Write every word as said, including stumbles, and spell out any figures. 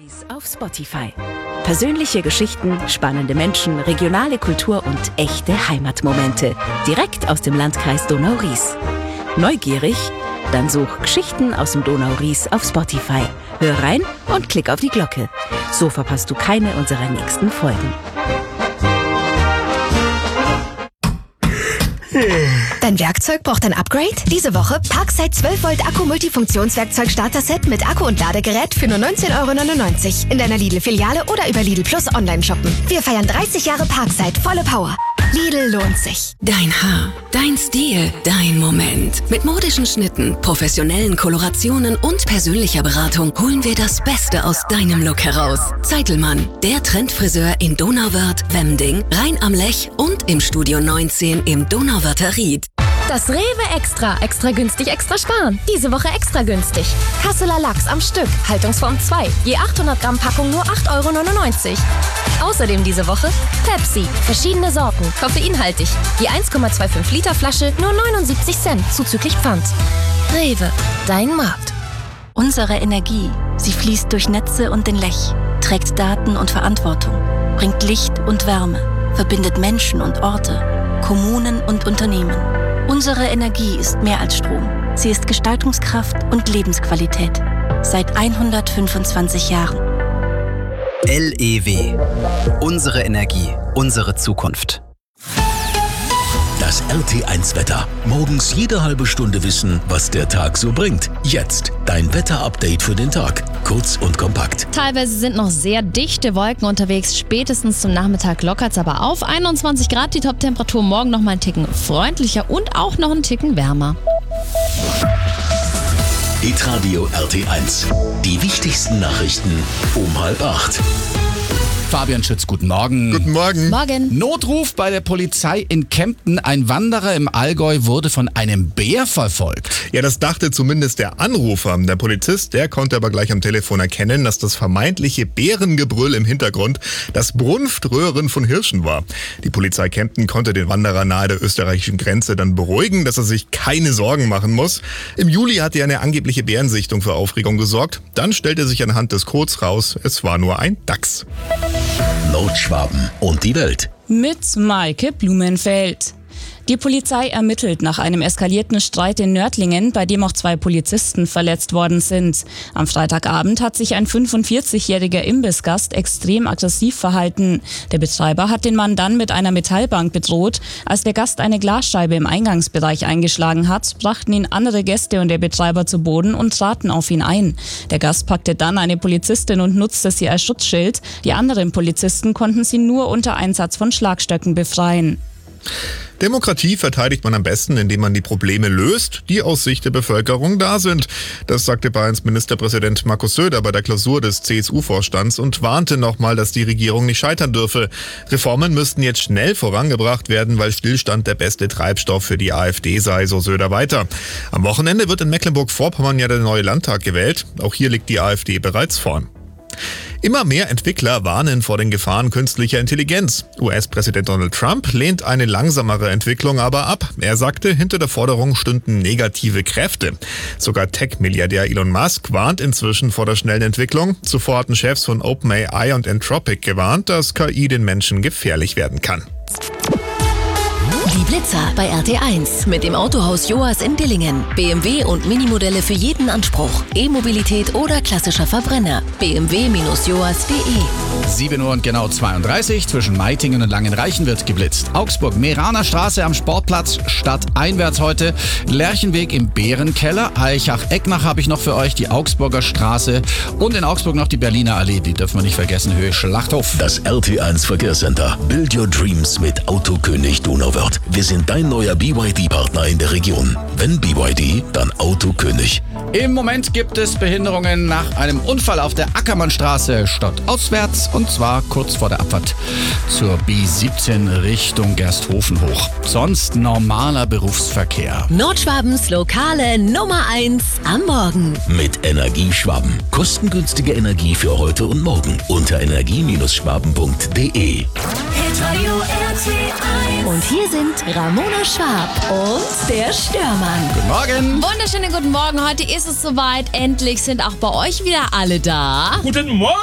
Auf Spotify. Persönliche Geschichten, spannende Menschen, regionale Kultur und echte Heimatmomente. Direkt aus dem Landkreis Donau-Ries. Neugierig? Dann such Geschichten aus dem Donau-Ries auf Spotify. Hör rein und klick auf die Glocke. So verpasst du keine unserer nächsten Folgen. Dein Werkzeug braucht ein Upgrade? Diese Woche Parkside zwölf Volt Akku-Multifunktionswerkzeug Starter-Set mit Akku und Ladegerät für nur neunzehn Euro neunundneunzig. In deiner Lidl-Filiale oder über Lidl Plus online shoppen. Wir feiern dreißig Jahre Parkside, volle Power. Lidl lohnt sich. Dein Haar, dein Stil, dein Moment. Mit modischen Schnitten, professionellen Kolorationen und persönlicher Beratung holen wir das Beste aus deinem Look heraus. Zeitelmann, der Trendfriseur in Donauwörth, Wemding, Rhein am Lech und im Studio neunzehn im Donauwörther Ried. Das Rewe Extra. Extra günstig, extra sparen. Diese Woche extra günstig. Kasseler Lachs am Stück. Haltungsform zwei. Je achthundert Gramm Packung nur acht Euro neunundneunzig. Außerdem diese Woche Pepsi. Verschiedene Sorten. Koffeinhaltig. Je eins Komma fünfundzwanzig Liter Flasche nur neunundsiebzig Cent. Zuzüglich Pfand. Rewe. Dein Markt. Unsere Energie. Sie fließt durch Netze und den Lech. Trägt Daten und Verantwortung. Bringt Licht und Wärme. Verbindet Menschen und Orte. Kommunen und Unternehmen. Unsere Energie ist mehr als Strom. Sie ist Gestaltungskraft und Lebensqualität. Seit hundertfünfundzwanzig Jahren. L E W. Unsere Energie, unsere Zukunft. Das R T eins Wetter. Morgens jede halbe Stunde wissen, was der Tag so bringt. Jetzt dein Wetter-Update für den Tag. Kurz und kompakt. Teilweise sind noch sehr dichte Wolken unterwegs. Spätestens zum Nachmittag lockert es aber auf. einundzwanzig Grad die Top-Temperatur. Morgen noch mal einen Ticken freundlicher und auch noch einen Ticken wärmer. Hitradio R T eins. Die wichtigsten Nachrichten um halb acht. Fabian Schütz, guten Morgen. Guten Morgen. Morgen. Notruf bei der Polizei in Kempten. Ein Wanderer im Allgäu wurde von einem Bär verfolgt. Ja, das dachte zumindest der Anrufer. Der Polizist, der konnte aber gleich am Telefon erkennen, dass das vermeintliche Bärengebrüll im Hintergrund das Brunftröhren von Hirschen war. Die Polizei Kempten konnte den Wanderer nahe der österreichischen Grenze dann beruhigen, dass er sich keine Sorgen machen muss. Im Juli hatte er eine angebliche Bärensichtung für Aufregung gesorgt. Dann stellte sich anhand des Codes raus, es war nur ein Dachs. Nordschwaben und die Welt. Mit Maike Blumenfeld. Die Polizei ermittelt nach einem eskalierten Streit in Nördlingen, bei dem auch zwei Polizisten verletzt worden sind. Am Freitagabend hat sich ein fünfundvierzigjähriger Imbissgast extrem aggressiv verhalten. Der Betreiber hat den Mann dann mit einer Metallbank bedroht. Als der Gast eine Glasscheibe im Eingangsbereich eingeschlagen hat, brachten ihn andere Gäste und der Betreiber zu Boden und traten auf ihn ein. Der Gast packte dann eine Polizistin und nutzte sie als Schutzschild. Die anderen Polizisten konnten sie nur unter Einsatz von Schlagstöcken befreien. Demokratie verteidigt man am besten, indem man die Probleme löst, die aus Sicht der Bevölkerung da sind. Das sagte Bayerns Ministerpräsident Markus Söder bei der Klausur des C S U-Vorstands und warnte nochmal, dass die Regierung nicht scheitern dürfe. Reformen müssten jetzt schnell vorangebracht werden, weil Stillstand der beste Treibstoff für die AfD sei, so Söder weiter. Am Wochenende wird in Mecklenburg-Vorpommern ja der neue Landtag gewählt. Auch hier liegt die AfD bereits vorn. Immer mehr Entwickler warnen vor den Gefahren künstlicher Intelligenz. U S-Präsident Donald Trump lehnt eine langsamere Entwicklung aber ab. Er sagte, hinter der Forderung stünden negative Kräfte. Sogar Tech-Milliardär Elon Musk warnt inzwischen vor der schnellen Entwicklung. Zuvor hatten Chefs von OpenAI und Anthropic gewarnt, dass K I den Menschen gefährlich werden kann. Die Blitzer bei R T eins mit dem Autohaus Joas in Dillingen. B M W und Minimodelle für jeden Anspruch. E-Mobilität oder klassischer Verbrenner. b m w Bindestrich joas punkt de. sieben Uhr und genau zweiunddreißig. Zwischen Meitingen und Langenreichen wird geblitzt. Augsburg, Meraner Straße am Sportplatz, stadteinwärts heute. Lerchenweg im Bärenkeller. Aichach-Ecknach habe ich noch für euch. Die Augsburger Straße. Und in Augsburg noch die Berliner Allee. Die dürfen wir nicht vergessen. Höhe Schlachthof. Das R T eins Verkehrscenter. Build your dreams mit Autokönig Donauwörth. Wir sind dein neuer B Y D-Partner in der Region. Wenn B Y D, dann Autokönig. Im Moment gibt es Behinderungen nach einem Unfall auf der Ackermannstraße stadtauswärts und zwar kurz vor der Abfahrt zur B siebzehn Richtung Gersthofen hoch. Sonst normaler Berufsverkehr. Nordschwabens lokale Nummer eins am Morgen. Mit Energieschwaben. Kostengünstige Energie für heute und morgen unter energie Schwaben punkt de. Und hier sind Ramona Schwab und der Störmann. Guten Morgen. Wunderschönen guten Morgen. Heute ist es soweit. Endlich sind auch bei euch wieder alle da. Guten Morgen.